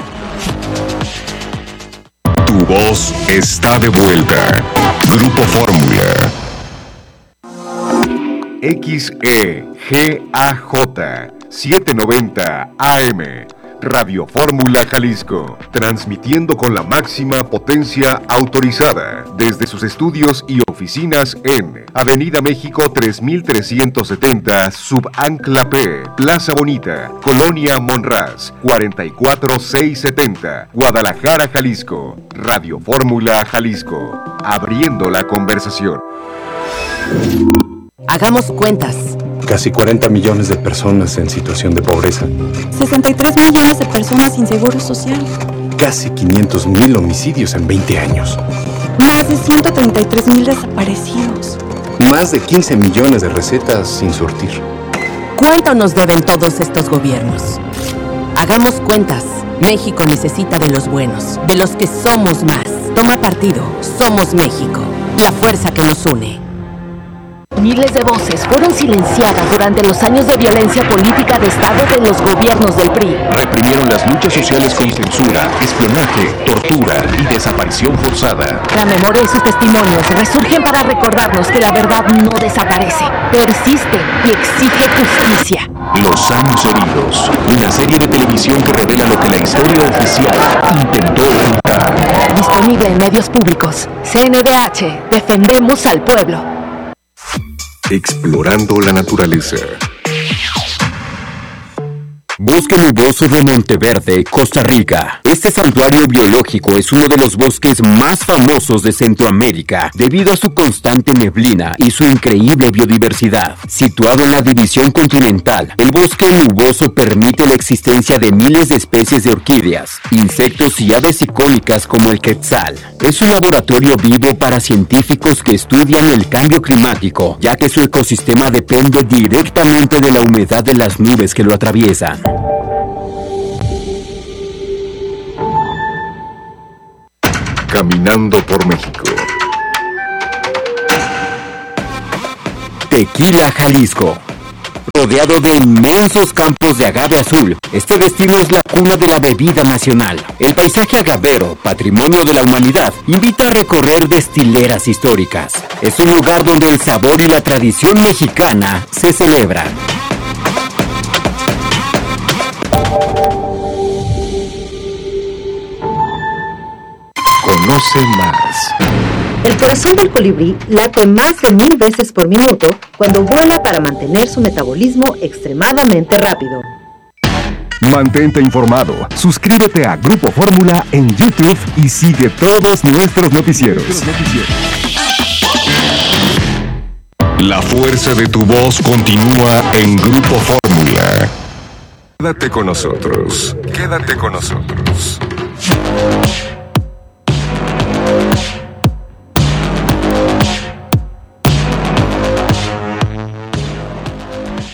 Tu voz está de vuelta. Grupo Fórmula. XEGAJ 790 AM. Radio Fórmula Jalisco, transmitiendo con la máxima potencia autorizada desde sus estudios y oficinas en Avenida México 3370, Subancla P, Plaza Bonita, Colonia Monraz, 44670, Guadalajara, Jalisco. Radio Fórmula Jalisco, abriendo la conversación. Hagamos cuentas. Casi 40 millones de personas en situación de pobreza. 63 millones de personas sin seguro social. Casi 500,000 homicidios en 20 años. Más de 133,000 desaparecidos. Más de 15 millones de recetas sin surtir. ¿Cuánto nos deben todos estos gobiernos? Hagamos cuentas. México necesita de los buenos, de los que somos más. Toma partido. Somos México. La fuerza que nos une. Miles de voces fueron silenciadas durante los años de violencia política de Estado de los gobiernos del PRI. Reprimieron las luchas sociales con censura, espionaje, tortura y desaparición forzada. La memoria y sus testimonios resurgen para recordarnos que la verdad no desaparece, persiste y exige justicia. Los años heridos, una serie de televisión que revela lo que la historia oficial intentó ocultar. Disponible en medios públicos. CNDH, defendemos al pueblo. Explorando la naturaleza. Bosque Nuboso de Monteverde, Costa Rica. Este santuario biológico es uno de los bosques más famosos de Centroamérica debido a su constante neblina y su increíble biodiversidad. Situado en la división continental, el bosque nuboso permite la existencia de miles de especies de orquídeas, insectos y aves icónicas como el quetzal. Es un laboratorio vivo para científicos que estudian el cambio climático, ya que su ecosistema depende directamente de la humedad de las nubes que lo atraviesan. Caminando por México. Tequila, Jalisco. Rodeado de inmensos campos de agave azul, este destino es la cuna de la bebida nacional. El paisaje agavero, patrimonio de la humanidad, invita a recorrer destileras históricas. Es un lugar donde el sabor y la tradición mexicana se celebran. Conoce más. El corazón del colibrí late más de 1000 veces por minuto cuando vuela para mantener su metabolismo extremadamente rápido. Mantente informado. Suscríbete a Grupo Fórmula en YouTube y sigue todos nuestros noticieros. La fuerza de tu voz continúa en Grupo Fórmula. Quédate con nosotros. Quédate con nosotros.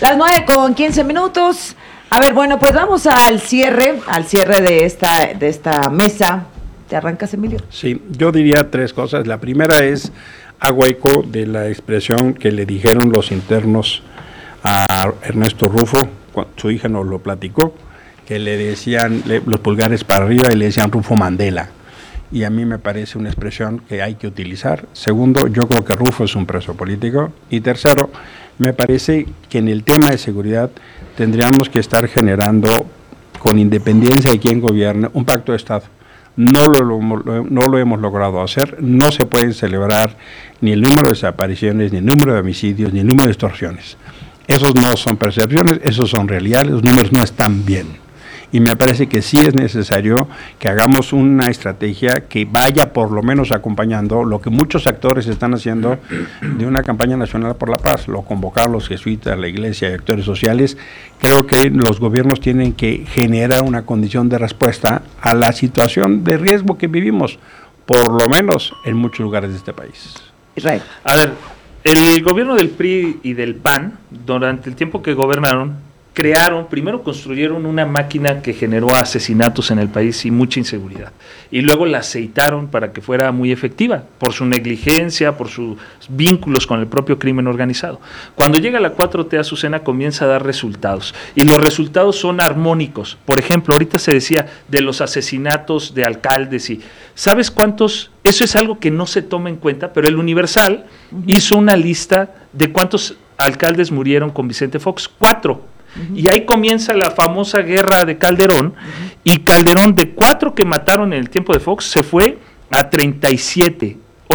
Las 9:15. A ver, bueno, pues vamos al cierre de esta mesa. ¿Te arrancas, Emilio? Sí, yo diría 3 cosas. La primera es, hago eco de la expresión que le dijeron los internos a Ernesto Rufo, su hija nos lo platicó, que le decían los pulgares para arriba y le decían Rufo Mandela. Y a mí me parece una expresión que hay que utilizar. Segundo, yo creo que Rufo es un preso político. Y tercero, me parece que en el tema de seguridad tendríamos que estar generando, con independencia de quién gobierne, un pacto de Estado. No lo hemos logrado hacer. No se pueden celebrar ni el número de desapariciones, ni el número de homicidios, ni el número de extorsiones. Esos no son percepciones, esos son realidades, los números no están bien. Y me parece que sí es necesario que hagamos una estrategia que vaya por lo menos acompañando lo que muchos actores están haciendo de una campaña nacional por la paz, lo convocaron los jesuitas, la iglesia y actores sociales. Creo que los gobiernos tienen que generar una condición de respuesta a la situación de riesgo que vivimos, por lo menos en muchos lugares de este país. Israel. A ver, el gobierno del PRI y del PAN, durante el tiempo que gobernaron, primero construyeron una máquina que generó asesinatos en el país y mucha inseguridad, y luego la aceitaron para que fuera muy efectiva, por su negligencia, por sus vínculos con el propio crimen organizado. Cuando llega la 4T, Azucena, comienza a dar resultados, y los resultados son armónicos. Por ejemplo, ahorita se decía de los asesinatos de alcaldes, y ¿sabes cuántos? Eso es algo que no se toma en cuenta, pero el Universal hizo una lista de cuántos alcaldes murieron con Vicente Fox. 4. Y ahí comienza la famosa guerra de Calderón, y Calderón, de 4 que mataron en el tiempo de Fox, se fue a 37,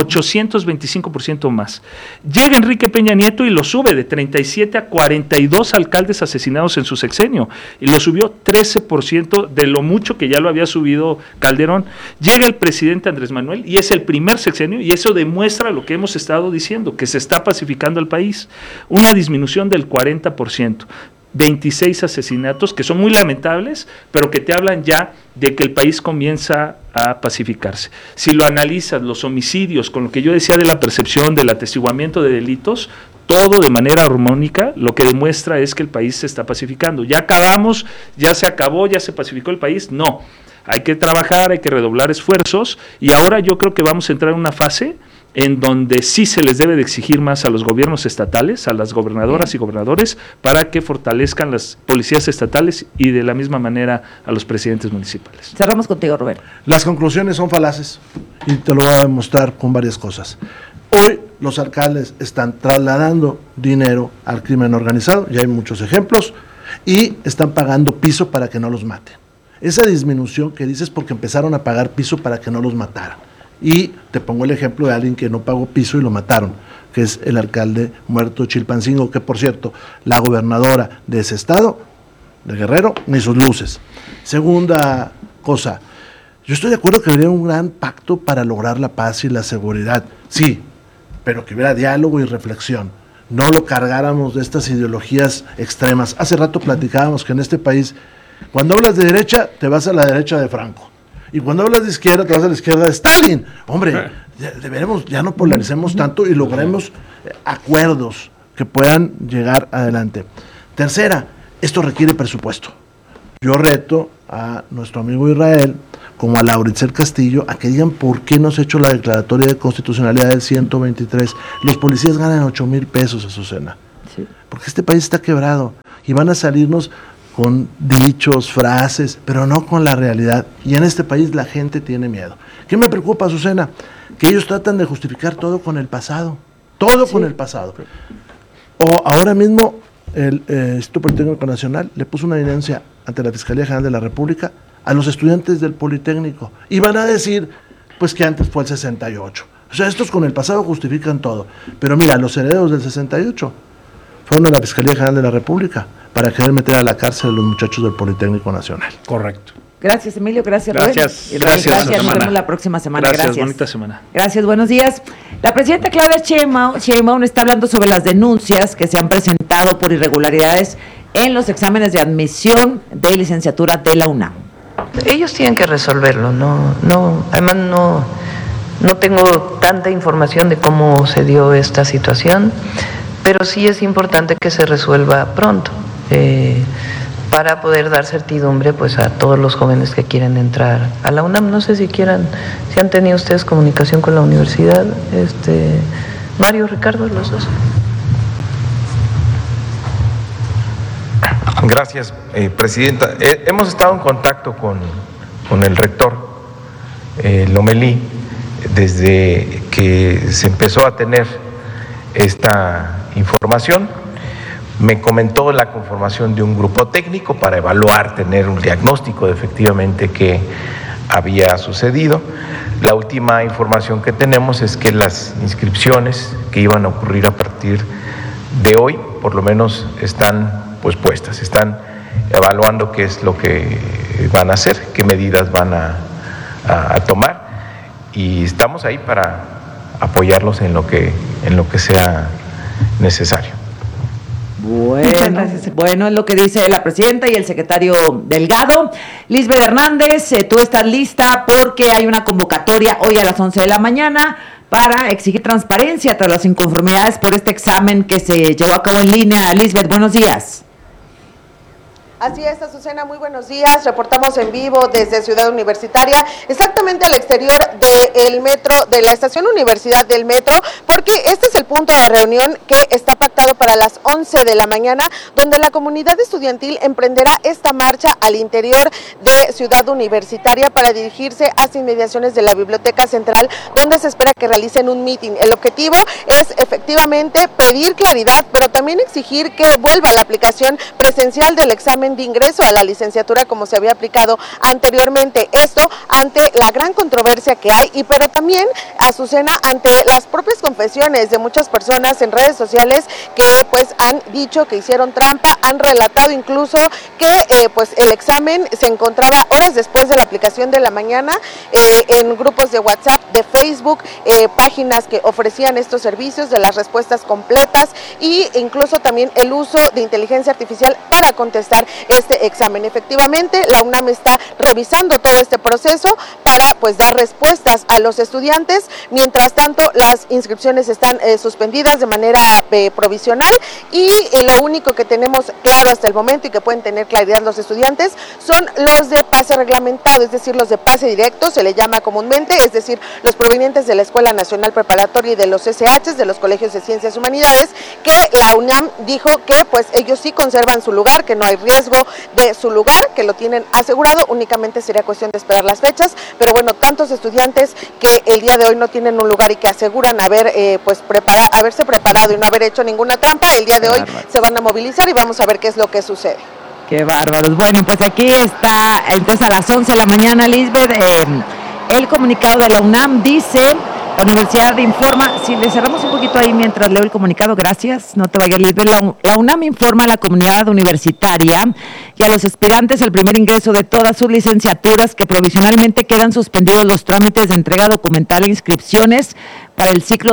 825% más. Llega Enrique Peña Nieto y lo sube de 37 a 42 alcaldes asesinados en su sexenio, y lo subió 13% de lo mucho que ya lo había subido Calderón. Llega el presidente Andrés Manuel y es el primer sexenio, y eso demuestra lo que hemos estado diciendo, que se está pacificando el país. Una disminución del 40%. 26 asesinatos, que son muy lamentables, pero que te hablan ya de que el país comienza a pacificarse. Si lo analizas, los homicidios, con lo que yo decía de la percepción, del atestiguamiento de delitos, todo de manera armónica, lo que demuestra es que el país se está pacificando. Ya acabamos, ya se acabó, ya se pacificó el país. No, hay que trabajar, hay que redoblar esfuerzos, y ahora yo creo que vamos a entrar en una fase en donde sí se les debe de exigir más a los gobiernos estatales, a las gobernadoras y gobernadores, para que fortalezcan las policías estatales, y de la misma manera a los presidentes municipales. Cerramos contigo, Rubén. Las conclusiones son falaces, y te lo voy a demostrar con varias cosas. Hoy los alcaldes están trasladando dinero al crimen organizado, ya hay muchos ejemplos, y están pagando piso para que no los maten. Esa disminución que dices porque empezaron a pagar piso para que no los mataran. Y te pongo el ejemplo de alguien que no pagó piso y lo mataron, que es el alcalde muerto Chilpancingo, que por cierto, la gobernadora de ese estado, de Guerrero, ni sus luces. Segunda cosa, yo estoy de acuerdo que habría un gran pacto para lograr la paz y la seguridad, sí, pero que hubiera diálogo y reflexión, no lo cargáramos de estas ideologías extremas. Hace rato platicábamos que en este país, cuando hablas de derecha, te vas a la derecha de Franco. Y cuando hablas de izquierda, te vas a la izquierda de Stalin. Hombre, ya no polaricemos tanto y logremos acuerdos que puedan llegar adelante. Tercera, esto requiere presupuesto. Yo reto a nuestro amigo Israel, como a Lauritzel Castillo, a que digan por qué no se ha hecho la declaratoria de constitucionalidad del 123. Los policías ganan 8,000 pesos, Azucena. Sí. Porque este país está quebrado y van a salirnos con dichos, frases, pero no con la realidad. Y en este país la gente tiene miedo. ¿Qué me preocupa, Azucena? Que ellos tratan de justificar todo con el pasado. Todo con el pasado. O ahora mismo el Instituto Politécnico Nacional le puso una evidencia ante la Fiscalía General de la República a los estudiantes del Politécnico. Y van a decir, pues que antes fue el 68. O sea, estos con el pasado justifican todo. Pero mira, los herederos del 68 fueron a la Fiscalía General de la República para querer meter a la cárcel a los muchachos del Politécnico Nacional. Correcto. Gracias, Emilio. Gracias, gracias. Rubén. Gracias. Nos vemos la próxima semana. Gracias. Bonita semana. Gracias, buenos días. La presidenta Claudia Sheinbaum está hablando sobre las denuncias que se han presentado por irregularidades en los exámenes de admisión de licenciatura de la UNAM. Ellos tienen que resolverlo, además no tengo tanta información de cómo se dio esta situación, pero sí es importante que se resuelva pronto, para poder dar certidumbre pues a todos los jóvenes que quieren entrar a la UNAM. No sé si han tenido ustedes comunicación con la universidad, Mario, Ricardo, los dos. Gracias, presidenta. Hemos estado en contacto con el rector Lomelí desde que se empezó a tener esta información. Me comentó la conformación de un grupo técnico para evaluar, tener un diagnóstico de efectivamente qué había sucedido. La última información que tenemos es que las inscripciones que iban a ocurrir a partir de hoy, por lo menos están pues puestas, están evaluando qué es lo que van a hacer, qué medidas van a tomar, y estamos ahí para apoyarlos en lo que sea necesario. Bueno, es lo que dice la presidenta y el secretario Delgado. Lisbeth Hernández, tú estás lista porque hay una convocatoria hoy a las 11 de la mañana para exigir transparencia tras las inconformidades por este examen que se llevó a cabo en línea. Lisbeth, buenos días. Así es, Azucena, muy buenos días. Reportamos en vivo desde Ciudad Universitaria, exactamente al exterior del metro, de la estación Universidad del Metro, porque este es el punto de reunión que está pactado para las 11 de la mañana, donde la comunidad estudiantil emprenderá esta marcha al interior de Ciudad Universitaria para dirigirse hacia inmediaciones de la Biblioteca Central, donde se espera que realicen un meeting. El objetivo es efectivamente pedir claridad, pero también exigir que vuelva la aplicación presencial del examen de ingreso a la licenciatura como se había aplicado anteriormente. Esto ante la gran controversia que hay, pero también, Azucena, ante las propias confesiones de muchas personas en redes sociales que pues han dicho que hicieron trampa, han relatado incluso que pues el examen se encontraba horas después de la aplicación de la mañana en grupos de WhatsApp, de Facebook, páginas que ofrecían estos servicios de las respuestas completas e incluso también el uso de inteligencia artificial para contestar este examen. Efectivamente, la UNAM está revisando todo este proceso para pues dar respuestas a los estudiantes. Mientras tanto, las inscripciones están suspendidas de manera provisional y lo único que tenemos claro hasta el momento y que pueden tener claridad los estudiantes son los de pase reglamentado, es decir, los de pase directo, se le llama comúnmente, es decir, los provenientes de la Escuela Nacional Preparatoria y de los SHs, de los colegios de Ciencias Humanidades, que la UNAM dijo que pues ellos sí conservan su lugar, que no hay riesgo de su lugar, que lo tienen asegurado, únicamente sería cuestión de esperar las fechas, pero bueno, tantos estudiantes que el día de hoy no tienen un lugar y que aseguran haberse preparado y no haber hecho ninguna trampa, el día de hoy se van a movilizar y vamos a ver qué es lo que sucede. Qué bárbaros. Bueno, pues aquí está, entonces a las 11 de la mañana, Lisbeth, el comunicado de la UNAM dice: la universidad informa, si le cerramos un poquito ahí mientras leo el comunicado, gracias, no te vayas, Lisbeth. La UNAM informa a la comunidad universitaria y a los aspirantes al primer ingreso de todas sus licenciaturas que provisionalmente quedan suspendidos los trámites de entrega documental e inscripciones para el ciclo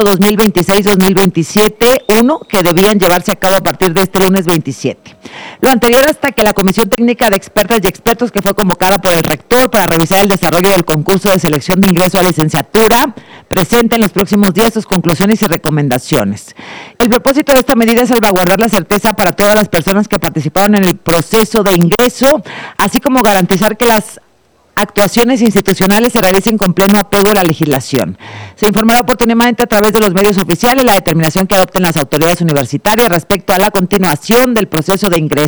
2026-2027, que debían llevarse a cabo a partir de este lunes 27. Lo anterior hasta que la Comisión Técnica de Expertas y Expertos, que fue convocada por el rector para revisar el desarrollo del concurso de selección de ingreso a licenciatura, presente en los próximos días sus conclusiones y recomendaciones. El propósito de esta medida es salvaguardar la certeza para todas las personas que participaron en el proceso de ingreso, así como garantizar que las actuaciones institucionales se realicen con pleno apego a la legislación. Se informará oportunamente a través de los medios oficiales la determinación que adopten las autoridades universitarias respecto a la continuación del proceso de ingreso